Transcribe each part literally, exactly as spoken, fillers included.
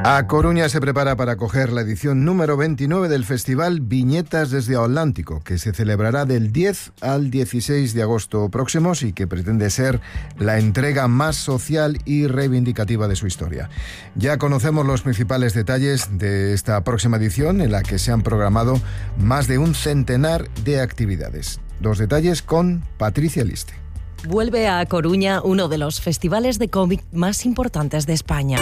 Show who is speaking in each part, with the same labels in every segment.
Speaker 1: A Coruña se prepara para acoger la edición número veintinueve del Festival Viñetas desde o Atlántico, que se celebrará del diez al dieciséis de agosto próximos y que pretende ser la entrega más social y reivindicativa de su historia. Ya conocemos los principales detalles de esta próxima edición, en la que se han programado más de un centenar de actividades. Los detalles con Patricia Liste.
Speaker 2: Vuelve a Coruña uno de los festivales de cómic más importantes de España.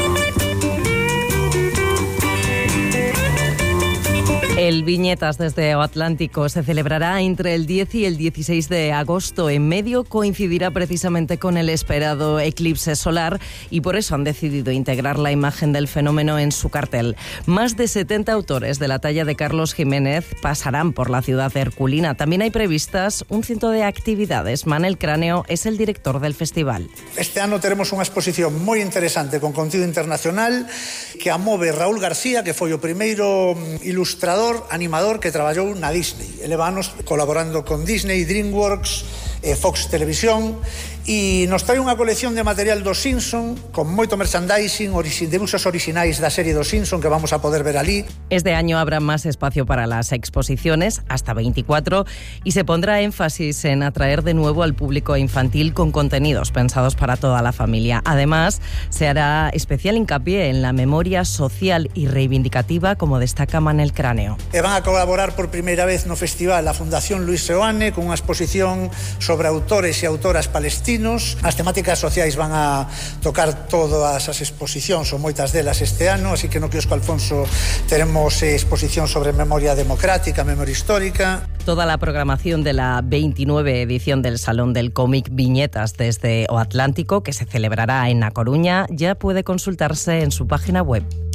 Speaker 2: El Viñetas desde o Atlántico se celebrará entre el diez y el dieciséis de agosto. En medio coincidirá precisamente con el esperado eclipse solar y por eso han decidido integrar la imagen del fenómeno en su cartel. Más de setenta autores de la talla de Carlos Jiménez pasarán por la ciudad herculina. También hay previstas un ciento de actividades. Manel Cráneo es el director del festival.
Speaker 3: Este ano teremos unha exposición moi interesante con contido internacional que amove Raúl García, que foi o primeiro ilustrador animador que traballou na Disney. Eleva anos colaborando con Disney, DreamWorks, eh, Fox Televisión, e nos trae unha colección de material dos Simpson con moito merchandising, debuxos orixinais da serie dos Simpson que vamos a poder ver ali.
Speaker 2: Este año habrá más espacio para las exposiciones, hasta veinticuatro, y se pondrá énfasis en atraer de nuevo al público infantil con contenidos pensados para toda la familia. Además, se hará especial hincapié en la memoria social y reivindicativa, como destaca Manel Cráneo.
Speaker 3: E van a colaborar por primeira vez no festival a Fundación Luis Seoane con unha exposición sobre autores e autoras palestinos. As temáticas sociais van a tocar todas as exposicións, ou moitas delas este ano, así que no quiosco Alfonso teremos exposición sobre memoria democrática, memoria histórica.
Speaker 2: Toda la programación de la veintinueve edición del Salón del Cómic Viñetas desde o Atlántico, que se celebrará en A Coruña, ya puede consultarse en su página web.